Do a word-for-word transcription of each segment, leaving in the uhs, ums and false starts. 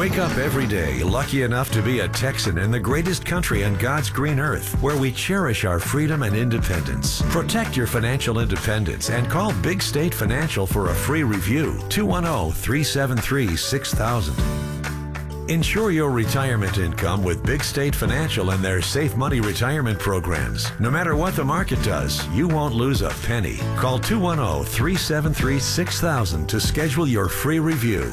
Wake up every day lucky enough to be a Texan in the greatest country on God's green earth, where we cherish our freedom and independence. Protect your financial independence and call Big State Financial for a free review. two one zero, three seven three, six thousand. Ensure your retirement income with Big State Financial and their Safe Money retirement programs. No matter what the market does, you won't lose a penny. Call two one zero, three seven three, six thousand to schedule your free review.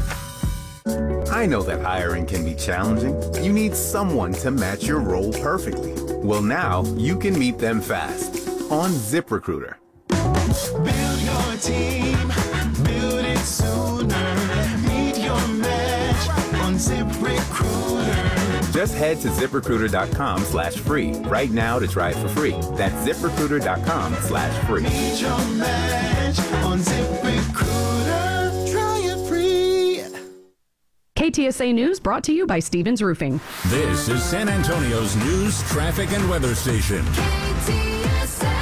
I know that hiring can be challenging. You need someone to match your role perfectly. Well, now you can meet them fast on ZipRecruiter. Build your team, build it sooner. Meet your match on ZipRecruiter. Just head to ZipRecruiter.com slash free right now to try it for free. That's ZipRecruiter.com slash free. Meet your match on ZipRecruiter. Try it free. K T S A News brought to you by Stevens Roofing. This is San Antonio's news, traffic, and weather station. K T S A.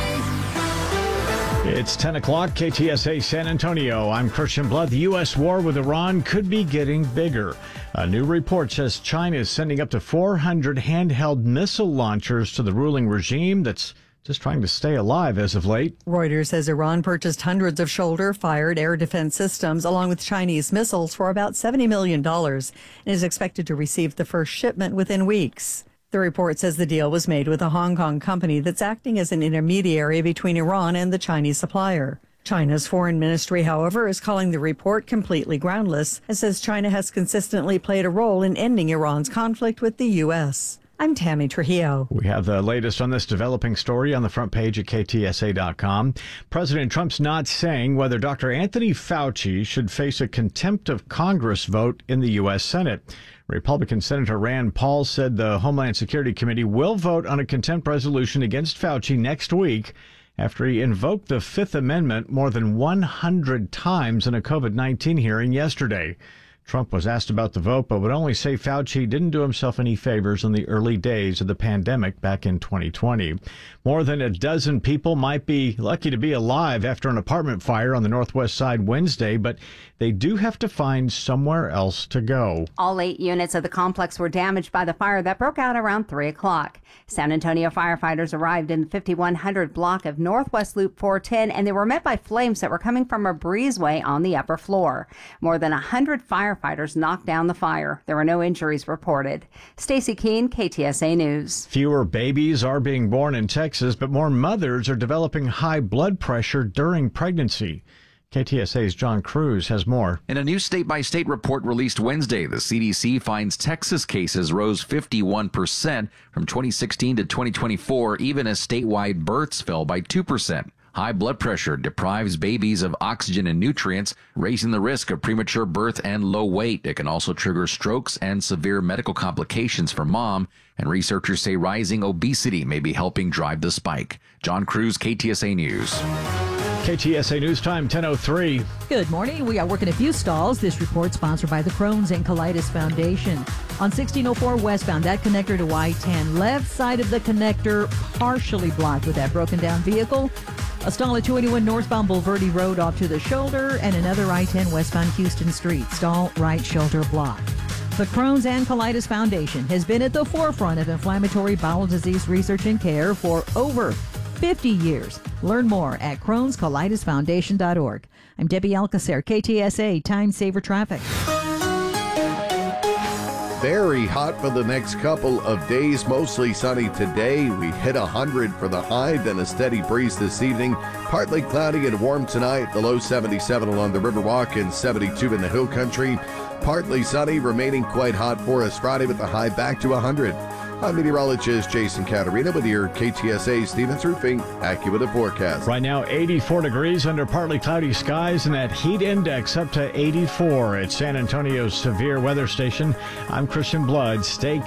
It's ten o'clock, K T S A San Antonio. I'm Christian Blood. The U S war with Iran could be getting bigger. A new report says China is sending up to four hundred handheld missile launchers to the ruling regime that's just trying to stay alive as of late. Reuters says Iran purchased hundreds of shoulder-fired air defense systems along with Chinese missiles for about seventy million dollars and is expected to receive the first shipment within weeks. The report says the deal was made with a Hong Kong company that's acting as an intermediary between Iran and the Chinese supplier. China's foreign ministry, however, is calling the report completely groundless and says China has consistently played a role in ending Iran's conflict with the U S. I'm Tammy Trujillo. We have the latest on this developing story on the front page at K T S A dot com. President Trump's not saying whether Doctor Anthony Fauci should face a contempt of Congress vote in the U S Senate. Republican Senator Rand Paul said the Homeland Security Committee will vote on a contempt resolution against Fauci next week after he invoked the Fifth Amendment more than one hundred times in a COVID nineteen hearing yesterday. Trump was asked about the vote, but would only say Fauci didn't do himself any favors in the early days of the pandemic back in twenty twenty. More than a dozen people might be lucky to be alive after an apartment fire on the Northwest Side Wednesday, but they do have to find somewhere else to go. All eight units of the complex were damaged by the fire that broke out around three o'clock. San Antonio firefighters arrived in the fifty-one hundred block of Northwest Loop four ten, and they were met by flames that were coming from a breezeway on the upper floor. More than one hundred firefighters knocked down the fire. There were no injuries reported. Stacey Keene, K T S A News. Fewer babies are being born in Texas, but more mothers are developing high blood pressure during pregnancy. K T S A's John Cruz has more. In a new state-by-state report released Wednesday, the C D C finds Texas cases rose fifty-one percent from twenty sixteen to twenty twenty-four, even as statewide births fell by two percent. High blood pressure deprives babies of oxygen and nutrients, raising the risk of premature birth and low weight. It can also trigger strokes and severe medical complications for mom, and researchers say rising obesity may be helping drive the spike. John Cruz, K T S A News. K T S A News Time, ten oh three. Good morning. We are working a few stalls. This report sponsored by the Crohn's and Colitis Foundation. On sixteen oh four westbound, that connector to I ten, left side of the connector partially blocked with that broken down vehicle. A stall at two eighty-one northbound Bulverde Road off to the shoulder, and another I ten westbound Houston Street. Stall right shoulder blocked. The Crohn's and Colitis Foundation has been at the forefront of inflammatory bowel disease research and care for over fifty years. Learn more at crohns colitis foundation dot org. I'm Debbie Alcacer, K T S A Time Saver Traffic. Very hot for the next couple of days, mostly sunny today. We hit one hundred for the high, then a steady breeze this evening. Partly cloudy and warm tonight, the low seventy-seven along the Riverwalk and seventy-two in the Hill Country. Partly sunny, remaining quite hot for us Friday with the high back to one hundred. I'm meteorologist Jason Caterina with your K T S A Stevens Roofing AccuWeather forecast. Right now, eighty-four degrees under partly cloudy skies, and that heat index up to eighty-four at San Antonio's severe weather station. I'm Christian Blood. Stay